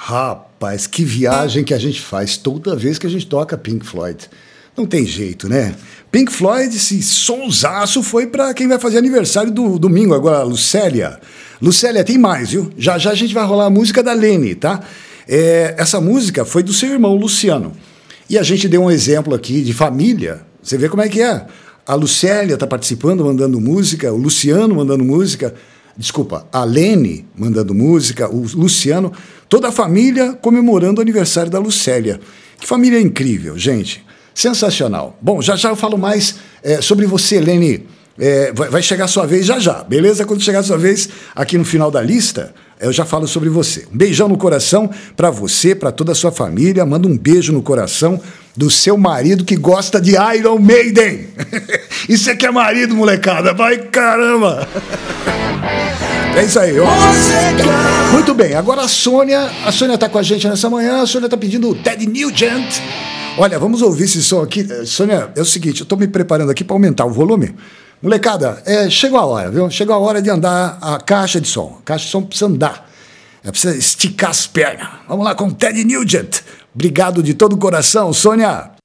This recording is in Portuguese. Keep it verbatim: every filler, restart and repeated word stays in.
Rapaz, que viagem que a gente faz toda vez que a gente toca Pink Floyd. Não tem jeito, né? Pink Floyd, esse sonsaço foi para quem vai fazer aniversário do domingo agora, Lucélia. Lucélia, tem mais, viu? Já já a gente vai rolar a música da Lene, tá? É, essa música foi do seu irmão, Luciano. E a gente deu um exemplo aqui de família. Você vê como é que é. A Lucélia está participando, mandando música, o Luciano mandando música. Desculpa, a Lene mandando música, o Luciano, toda a família comemorando o aniversário da Lucélia. Que família incrível, gente. Sensacional. Bom, já já eu falo mais é, sobre você, Lene. É, vai, vai chegar a sua vez já já, beleza? Quando chegar a sua vez aqui no final da lista, eu já falo sobre você. Um beijão no coração para você, para toda a sua família. Manda um beijo no coração do seu marido que gosta de Iron Maiden. Isso aqui é marido, molecada. Vai, caramba! É isso aí, ó. Muito bem, agora a Sônia. A Sônia tá com a gente nessa manhã. A Sônia tá pedindo o Ted Nugent. Olha, vamos ouvir esse som aqui. Sônia, é o seguinte, eu tô me preparando aqui para aumentar o volume. Molecada, é, chegou a hora, viu? Chegou a hora de andar a caixa de som. A caixa de som precisa andar. É, precisa esticar as pernas. Vamos lá com o Ted Nugent. Obrigado de todo o coração, Sônia.